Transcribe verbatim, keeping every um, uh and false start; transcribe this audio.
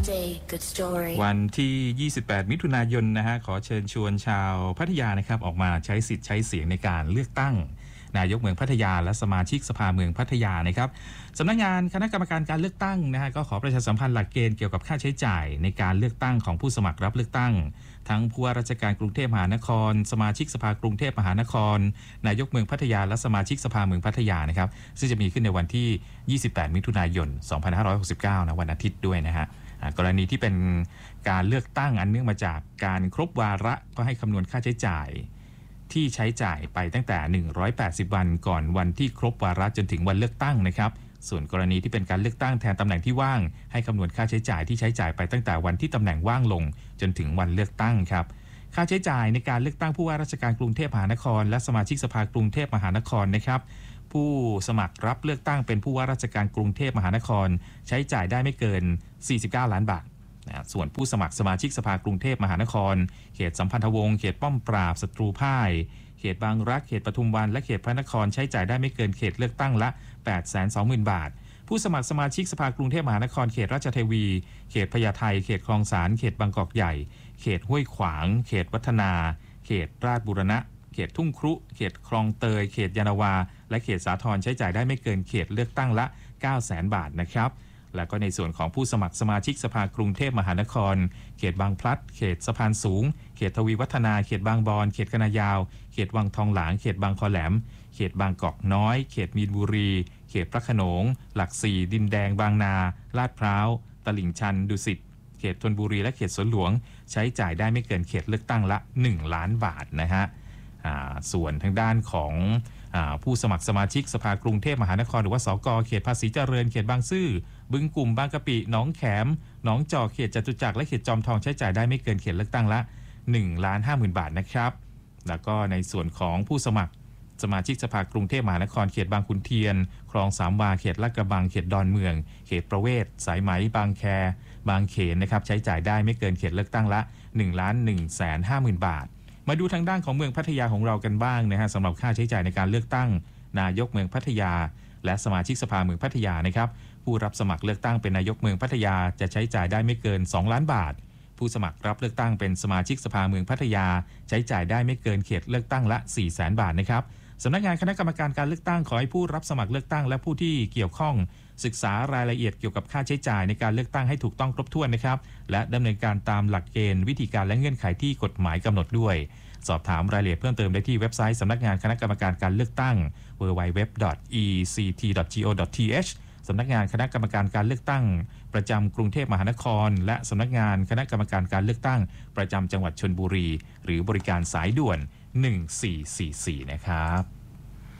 วันที่ยี่สิบแปดมิถุนายนนะฮะขอเชิญชวนชาวพัทยานะครับออกมาใช้สิทธิ์ใช้เสียงในการเลือกตั้งนายกเมืองพัทยาและสมาชิกสภาเมืองพัทยานะครับสำนักงานคณะกรรมการการเลือกตั้งนะฮะก็ขอประชาสัมพันธ์หลักเกณฑ์เกี่ยวกับค่าใช้จ่ายในการเลือกตั้งของผู้สมัครรับเลือกตั้งทั้งผู้ว่าราชการกรุงเทพมหานครสมาชิกสภากรุงเทพมหานครนายกเมืองพัทยาและสมาชิกสภาเมืองพัทยานะครับซึ่งจะมีขึ้นในวันที่ยี่สิบแปดมิถุนายนสองพันห้าร้อยหกสิบเก้านะวันอาทิตย์ด้วยนะฮะกรณีที่เป็นการเลือกตั้งอันเนื่องมาจากการครบวาระก็ให้คำนวณค่าใช้จ่ายที่ใช้จ่ายไปตั้งแต่หนึ่งร้อยแปดสิบวันก่อนวันที่ครบวาระจนถึงวันเลือกตั้งนะครับส่วนกรณีที่เป็นการเลือกตั้งแทนตำแหน่งที่ว่างให้คำนวณค่าใช้จ่ายที่ใช้จ่ายไปตั้งแต่วันที่ตำแหน่งว่างลงจนถึงวันเลือกตั้งครับค่าใช้จ่ายในการเลือกตั้งผู้ว่าราชการกรุงเทพมหานครและสมาชิกสภากรุงเทพมหานครนะครับผู้สมัครรับเลือกตั้งเป็นผู้ว่าราชการกรุงเทพมหานครใช้จ่ายได้ไม่เกินสี่สิบเก้าล้านบาทนะส่วนผู้สมัครสมาชิกสภากรุงเทพมหานครเขตสัมพันธวงศ์เขตป้อมปราบศัตรูพ่ายเขตบางรักเขตปทุมวันและเขตพระนครใช้จ่ายได้ไม่เกินเขตเลือกตั้งละ แปดแสนสองหมื่น บาทผู้สมัครสมาชิกสภากรุงเทพมหานครเขตราชเทวีเขตพญาไทเขตคลองสานเขตบางกอกใหญ่เขตห้วยขวางเขตวัฒนาเขตราชบูรณะเขตทุ่งครุเขตคลองเตยเขตยานาวาและเขตสาทรใช้จ่ายได้ไม่เกินเขตเลือกตั้งละ เก้าแสน บาทนะครับแล้วก็ในส่วนของผู้สมัครสมาชิกสภากรุงเทพมหานครเขตบางพลัดเขตสะพานสูงเขตทวีวัฒนาเขตบางบอนเขตคณะยาวเขตวังทองหลางเขตบางคอแหลมเขตบางกอกน้อยเขตมีนบุรีเขตพระโขนงหลักสี่ดินแดงบางนาลาดพร้าวตลิ่งชันดุสิตเขตธนบุรีและเขตสวนหลวงใช้จ่ายได้ไม่เกินเขตเลือกตั้งละหนึ่งล้านบาทนะฮะส่วนทางด้านของผู้สมัครสมาชิกสภากรุงเทพมหานครหรือว่าสกเขตภาษีเจริญเขตบางซื่อบึงกลุ่มบางกะปิหนองแขมหนองจอกเขตจตุจักรและเขตจอมทองใช้จ่ายได้ไม่เกินเขตเลือกตั้งละหนึ่งล้านห้าหมื่น บาทนะครับแล้วก็ในส่วนของผู้สมัครสมาชิกสภากรุงเทพมหานครเขตบางขุนเทียนคลองสามวาเขตลาดกระบังเขตดอนเมืองเขตประเวศสายไหมบางแคบางเขนนะครับใช้จ่ายได้ไม่เกินเขตเลือกตั้งละ หนึ่งล้านหนึ่งแสนห้าหมื่น บาทมาดูทางด้านของเมืองพัทยาของเรากันบ้างนะฮะสำหรับค่าใช้จ่ายในการเลือกตั้งนายกเมืองพัทยาและสมาชิกสภาเมืองพัทยานะครับผู้รับสมัครเลือกตั้งเป็นนายกเมืองพัทยาจะใช้จ่ายได้ไม่เกินสองล้านบาทผู้สมัครรับเลือกตั้งเป็นสมาชิกสภาเมืองพัทยาใช้จ่ายได้ไม่เกินเขตเลือกตั้งละ สี่แสน บาทนะครับสำนักงานคณะกรรมการการเลือกตั้งขอให้ผู้รับสมัครเลือกตั้งและผู้ที่เกี่ยวข้องศึกษารายละเอียดเกี่ยวกับค่าใช้จ่ายในการเลือกตั้งให้ถูกต้องครบถ้วนนะครับและดำเนินการตามหลักเกณฑ์วิธีการและเงื่อนไขที่กฎหมายกำหนดด้วยสอบถามรายละเอียดเพิ่มเติมได้ที่เว็บไซต์สำนักงานคณะกรรมการการเลือกตั้ง ดับเบิลยู ดับเบิลยู ดับเบิลยู ดอท อี ซี ที ดอท จี โอ ดอท ที เอช สำนักงานคณะกรรมการการเลือกตั้งประจำกรุงเทพมหานครและสำนักงานคณะกรรมการการเลือกตั้งประจำจังหวัดชลบุรีหรือบริการสายด่วนหนึ่งสี่สี่สี่นะครับ